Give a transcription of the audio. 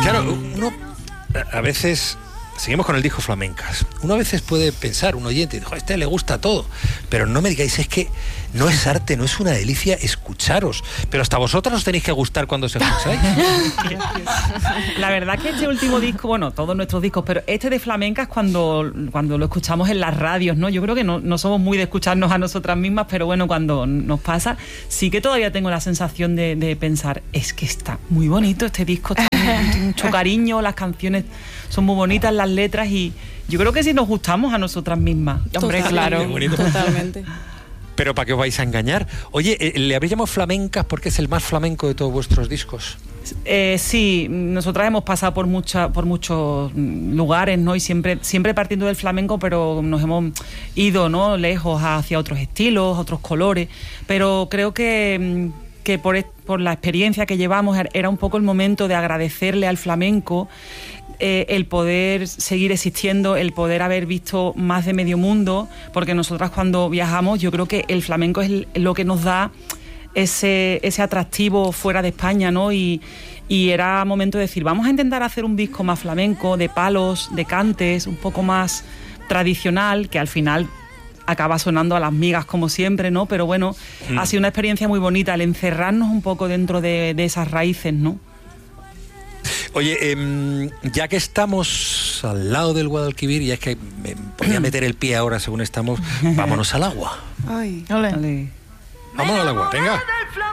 Claro, uno a veces... Seguimos con el disco Flamencas. Uno a veces puede pensar, un oyente, a este le gusta todo, pero no me digáis, es que no es arte, no es una delicia escucharos, pero hasta vosotros os tenéis que gustar cuando os escucháis. La verdad que este último disco, bueno, todos nuestros discos, pero este de Flamencas cuando lo escuchamos en las radios, ¿no? Yo creo que no somos muy de escucharnos a nosotras mismas, pero bueno, cuando nos pasa, sí que todavía tengo la sensación de pensar, es que está muy bonito este disco, tiene mucho cariño, las canciones son muy bonitas, las letras, y yo creo que sí nos gustamos a nosotras mismas. Hombre, claro, totalmente. Pero ¿para qué os vais a engañar? Oye, ¿le habréis llamado Flamencas porque es el más flamenco de todos vuestros discos? Sí, nosotras hemos pasado por muchos lugares, ¿no? Y siempre partiendo del flamenco, pero nos hemos ido, ¿no?, lejos hacia otros estilos, otros colores. Pero creo que por la experiencia que llevamos era un poco el momento de agradecerle al flamenco el poder seguir existiendo, el poder haber visto más de medio mundo, porque nosotras cuando viajamos yo creo que el flamenco es lo que nos da ese atractivo fuera de España, ¿no? Y era momento de decir, vamos a intentar hacer un disco más flamenco, de palos, de cantes, un poco más tradicional, que al final acaba sonando a las migas como siempre, ¿no? Pero bueno, ha sido una experiencia muy bonita el encerrarnos un poco dentro de esas raíces, ¿no? Oye, ya que estamos al lado del Guadalquivir, y es que me podía meter el pie ahora según estamos, vámonos al agua. Ay, Ole. Vámonos al agua, venga.